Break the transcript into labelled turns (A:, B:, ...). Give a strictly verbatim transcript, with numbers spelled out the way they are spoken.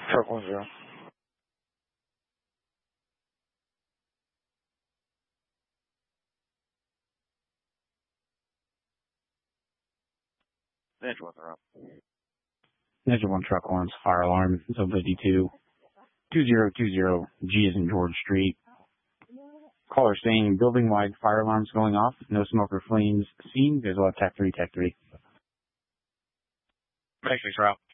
A: Truck one zero. Ninja one zero.
B: Ninja one Truck one's fire alarm, zone fifty-two, two zero two zero, G is in George Street. Caller saying building-wide fire alarms going off, no smoke or flames seen, visual at Tech three, Tech three.
A: Thanks, route.